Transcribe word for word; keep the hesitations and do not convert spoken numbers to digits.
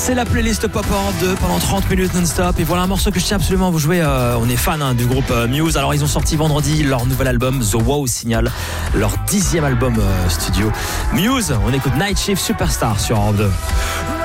C'est la playlist Pop Europe deux pendant trente minutes non-stop. Et voilà un morceau que je tiens absolument à vous jouer. Euh, on est fan hein, du groupe euh, Muse. Alors ils ont sorti vendredi leur nouvel album The Wow Signal, leur dixième album euh, studio. Muse, on écoute Night Shift Superstar sur Europe deux.